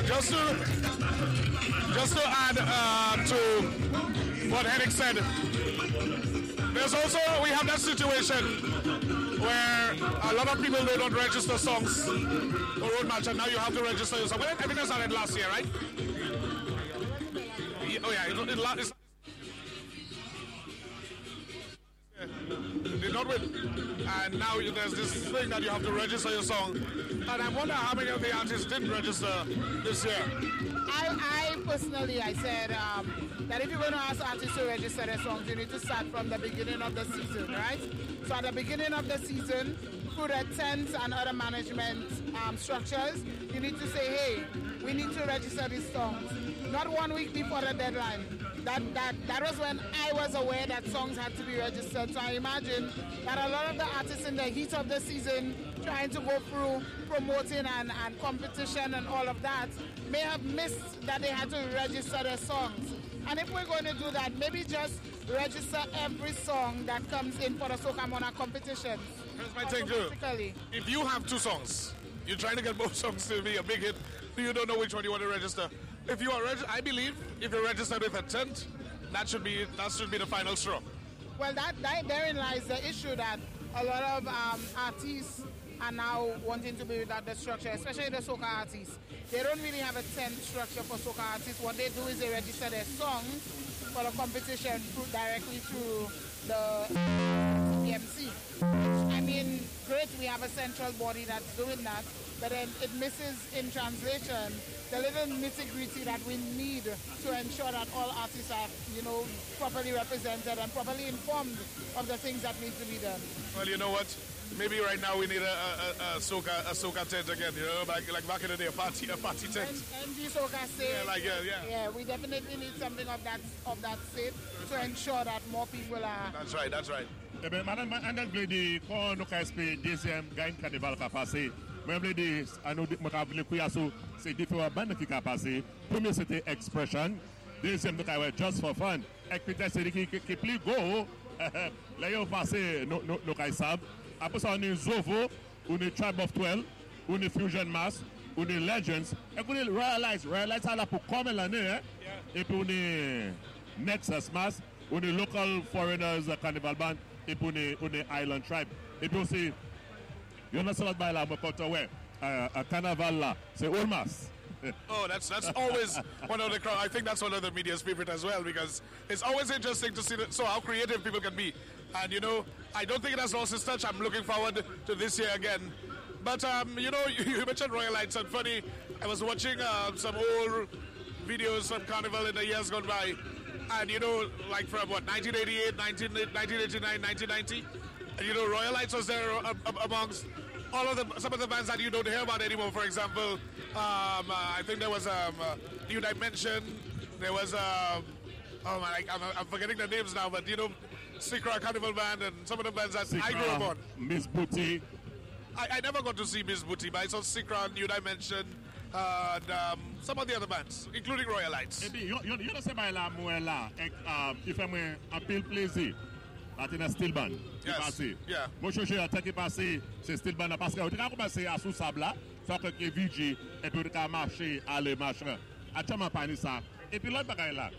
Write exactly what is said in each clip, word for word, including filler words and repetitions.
just to just to add uh, to what Henrik said, there's also we have that situation where a lot of people they don't register songs for road match, and now you have to register your song. Well, I think that started last year, right? Yeah, oh yeah, it, it, it's, did not win, and now there's this thing that you have to register your song, and I wonder how many of the artists didn't register this year. I, I personally, I said um, that if you're going to ask artists to register their songs, you need to start from the beginning of the season, right? So at the beginning of the season, through the tents and other management um, structures, you need to say, hey, we need to register these songs. Not one week before the deadline. That, that, that was when I was aware that songs had to be registered. So I imagine that a lot of the artists in the heat of the season trying to go through promoting and, and competition and all of that may have missed that they had to register their songs. And if we're going to do that, maybe just register every song that comes in for the Soca Monarch competition. Here's my thing too. If you have two songs, you're trying to get both songs to be a big hit, you don't know which one you want to register. If you are, reg- I believe, if you're registered with a tent, that should be that should be the final straw. Well, that, that therein lies the issue that a lot of um, artists are now wanting to be without the structure, especially the soca artists. They don't really have a tent structure for soca artists. What they do is they register their songs for the competition through, directly through the C P M C. I mean, great, we have a central body that's doing that, but then it misses in translation the little nitty-gritty that we need to ensure that all artists are, you know, properly represented and properly informed of the things that need to be done. Well, you know what? Maybe right now we need a, a, a, a soca a soca tent again. You know, like like back in the day, a party a party tent. And the soca state. Yeah, like yeah, yeah. Yeah, we definitely need something of that of that state to ensure that more people are. That's right. That's right. Eh bien, madame, on a dit qu'on nous a espéré deuxième gagne carnaval qui a passé. Moi, je dis, à nous, c'est différents bandes qui a passé. Premier, c'était Expression. Deuxième, nous avons Just for Fun. Et peut-être c'est qui qui plus gros. Là, ils ont passé, nous nous savons. Après ça, on a Zovo, on a Tribe of twelve, on a Fusion Mass, on a Legends. Et on a Realize. Realize, ça là pour combien l'année, et puis on a Nexus Mass, on a Local Foreigners Carnival Band, et puis on a Island Tribe. Et puis aussi, il y en a ça là, mais quand on voit un carnaval là, c'est All Mass. Oh, that's that's always one of the crowd. I think that's one of the media's favorite as well, because it's always interesting to see the, so how creative people can be. And you know, I don't think it has lost its touch. I'm looking forward to this year again. But um, you know, you, you mentioned Royalites, and funny, I was watching uh, some old videos from Carnival in the years gone by, and you know, like from what nineteen eighty-eight, nineteen eighty-nine, nineteen ninety, and you know, Royalites was there uh, amongst all of the some of the bands that you don't hear about anymore. For example, um, uh, I think there was um, uh, New Dimension. There was um, oh man, I, I'm, I'm forgetting the names now, but you know, Sikra Carnival Band and some of the bands that Sikra, I grew up on. Miss Booty. I, I never got to see Miss Booty, but I saw Sikra, New Dimension, uh, and um, some of the other bands, including Royalites. Et puis, you know, c'est pas là, moi là, il fait moi un peu plaisir. Là, tu as Steel Band. Yes. Yeah. Moi, je suis en train de passer, c'est Steel Band parce que tu as commencé à sous sable là, sans que tu V G et puis tu as marché à le machin. À tu m'as pas ça. Et puis l'autre bagaille là.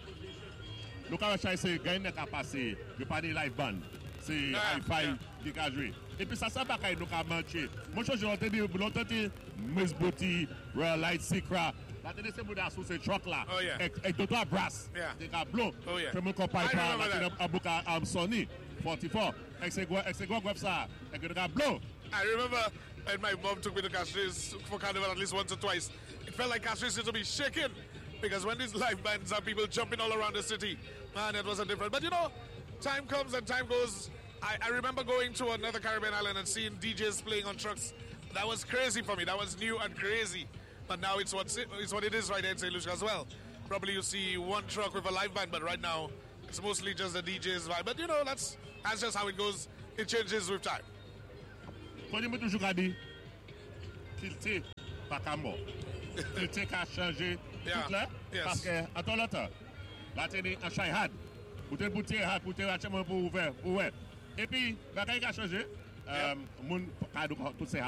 Le cas c'est gagner qu'à passer, je pas des live band. C'est hi-fi qui a joué. Et puis ça ça bagaille nous a marché. Moi, je suis en train de l'autre dit Miss Booty, Royal Light Secret. La télé c'est pour sous ce truck là. Oh yeah. Et d'autres brass. Yeah. Des gars blancs. Oh yeah. Comme compagnie I remember that. à Buka am Sony forty-four. Et c'est quoi et c'est quoi ça? Et des gars blancs. I remember when my mom took me to Castries for Carnival at least once or twice. It felt like Castries used to be shaking, because when these live bands are people jumping all around the city, man, it was a different. But you know, time comes and time goes. I, I remember going to another Caribbean island and seeing D Js playing on trucks. That was crazy for me. That was new and crazy. But now it's, what's it, it's what it is right here in Saint Lucia as well. Probably you see one truck with a live band, but right now it's mostly just the D Js vibe. But you know, that's that's just how it goes. It changes with time. Quand je me toujours dit, Kilté, pas qu'à mort. Kilté qui a changé tout là, parce que, attends l'autre, là, tu es en Shayhad, vous êtes bouté, vous êtes pour ouvert, ouvert. Et puis, bagaille qui a changé, mon, tout ces